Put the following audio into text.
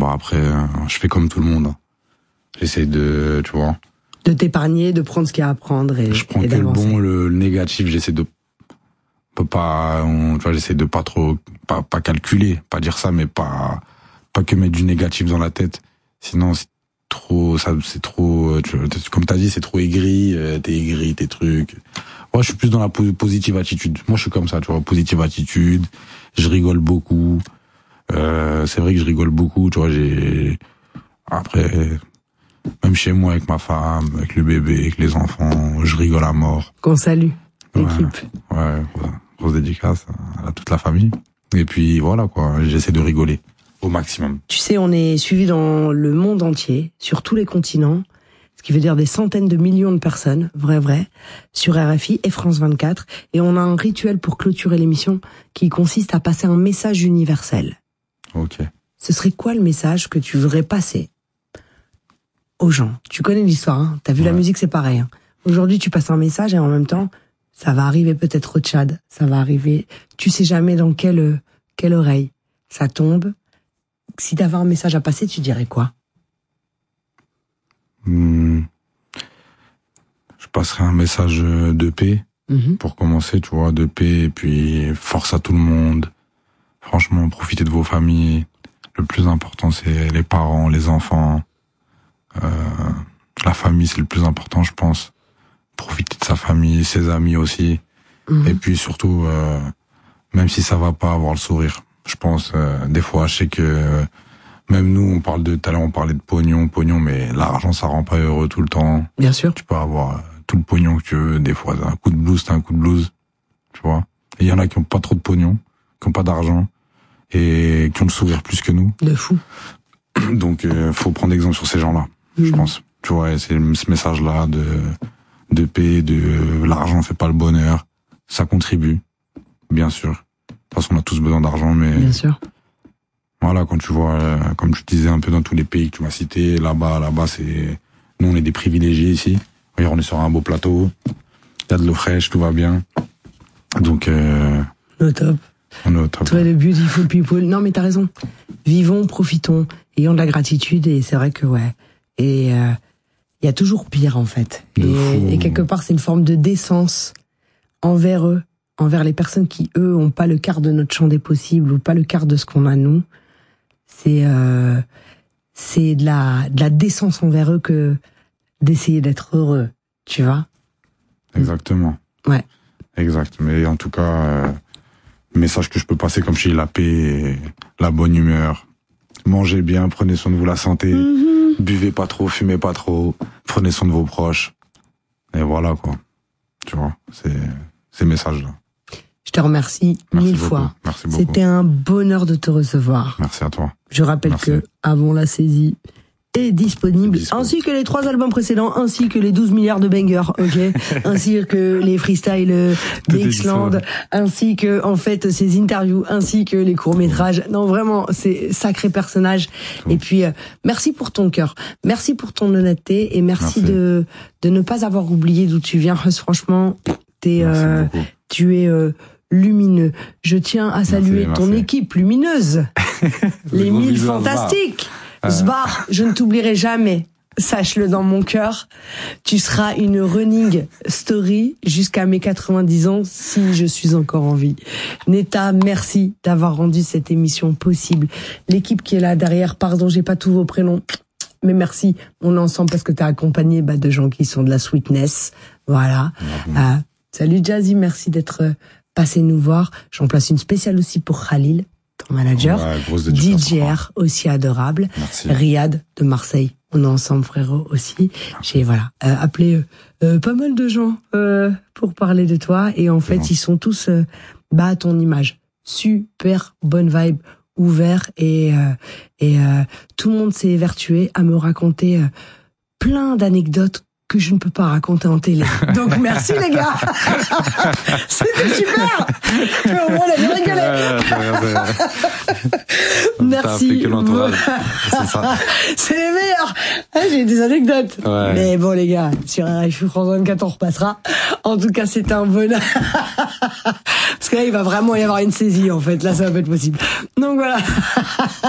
Bon, après, je fais comme tout le monde. J'essaie de, tu vois. De t'épargner, de prendre ce qu'il y a à prendre et je prends que le bon, le négatif, j'essaie de j'essaie de pas trop, pas calculer, pas dire ça, mais pas que mettre du négatif dans la tête. Sinon, c'est trop, comme t'as dit, c'est trop aigri, t'es aigri, tes trucs. Moi, je suis plus dans la positive attitude. Moi, je suis comme ça, tu vois, positive attitude. Je rigole beaucoup. C'est vrai que je rigole beaucoup, tu vois, après, même chez moi, avec ma femme, avec le bébé, avec les enfants, je rigole à mort. Qu'on salue, l'équipe. Ouais, grosse dédicace à toute la famille. Et puis, voilà, quoi, j'essaie de rigoler au maximum. Tu sais, on est suivi dans le monde entier, sur tous les continents, ce qui veut dire des centaines de millions de personnes, vrai, sur RFI et France 24. Et on a un rituel pour clôturer l'émission qui consiste à passer un message universel. Ok. Ce serait quoi le message que tu voudrais passer aux gens? Tu connais l'histoire, hein? T'as vu la musique, c'est pareil. Hein. Aujourd'hui, tu passes un message et en même temps, ça va arriver peut-être au Tchad, ça va arriver, tu sais jamais dans quelle oreille ça tombe. Si t'avais un message à passer, tu dirais quoi? Je passerais un message de paix, pour commencer, tu vois, de paix, et puis force à tout le monde. Franchement, profitez de vos familles. Le plus important, c'est les parents, les enfants. La famille, c'est le plus important, je pense. Profiter de sa famille, ses amis aussi. Et puis surtout, même si ça va pas, avoir le sourire. Je pense, des fois, je sais que même nous, tout à l'heure, on parlait de pognon, mais l'argent, ça rend pas heureux tout le temps. Bien sûr. Tu peux avoir tout le pognon que tu veux. Des fois, un coup de blues, t'as un coup de blues. Tu vois. Et il y en a qui ont pas trop de pognon, qui ont pas d'argent, et qui ont le sourire plus que nous. De fou. Donc, faut prendre exemple sur ces gens-là, je pense. Tu vois, c'est ce message-là de paix, de l'argent fait pas le bonheur. Ça contribue, bien sûr. De toute façon, on a tous besoin d'argent, mais... Bien sûr. Voilà, quand tu vois, comme tu disais un peu dans tous les pays que tu m'as cités, là-bas, c'est... Nous, on est des privilégiés ici. Regarde, on est sur un beau plateau. Il y a de l'eau fraîche, tout va bien. Donc... Au top. On est au top. Toi, le beautiful people. Non, mais t'as raison. Vivons, profitons, ayons de la gratitude, et c'est vrai que, ouais. Et il y a toujours pire, en fait. Et quelque part, c'est une forme de décence envers eux, envers les personnes qui, eux, ont pas le quart de notre champ des possibles, ou pas le quart de ce qu'on a, nous. C'est de la décence envers eux que d'essayer d'être heureux, tu vois. Exactement. Ouais. Exact. Mais en tout cas, message que je peux passer, comme je dis, la paix, la bonne humeur. Mangez bien, prenez soin de vous, la santé. Buvez pas trop, fumez pas trop. Prenez soin de vos proches. Et voilà, quoi. Tu vois, ces messages-là. Je te remercie mille fois. Merci beaucoup. C'était un bonheur de te recevoir. Merci à toi. Je rappelle que Avant la saisie est disponible, ainsi que les 3 albums précédents, ainsi que les 12 milliards de bangers, ok, ainsi que les freestyles d'Ixland, ainsi que, en fait, ces interviews, ainsi que les courts-métrages. Non, vraiment, c'est sacré personnage. Et puis, merci pour ton cœur. Merci pour ton honnêteté, et merci. de ne pas avoir oublié d'où tu viens. Franchement, tu es lumineux. Je tiens à saluer ton équipe lumineuse. Les 1000 fantastiques. Sbar, je ne t'oublierai jamais. Sache-le dans mon cœur. Tu seras une running story jusqu'à mes 90 ans, si je suis encore en vie. Neta, merci d'avoir rendu cette émission possible. L'équipe qui est là derrière, pardon, j'ai pas tous vos prénoms, mais merci. On est ensemble parce que t'es accompagné de gens qui sont de la sweetness. Voilà. Salut Jazzy, merci d'être passé nous voir. J'en place une spéciale aussi pour Khalil, ton manager. DJR, aussi adorable. Merci. Riyad de Marseille. On est ensemble, frérot, aussi. J'ai appelé pas mal de gens pour parler de toi. Et en fait, ils sont tous à ton image. Super bonne vibe, ouvert. Et tout le monde s'est évertué à me raconter plein d'anecdotes que je ne peux pas raconter en télé. Donc merci les gars. C'était super. Au moins, on a bien rigolé. Merci. C'est les meilleurs. J'ai des anecdotes. Ouais. Mais bon les gars, sur RFI France 24 on repassera. En tout cas, c'était un bonheur. Parce que là, il va vraiment y avoir une saisie en fait. Là, ça va pas être possible. Donc voilà.